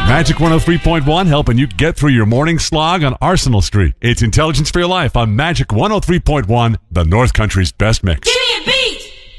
Magic 103.1 helping you get through your morning slog on Arsenal Street. It's Intelligence for Your Life on Magic 103.1, the North Country's best mix.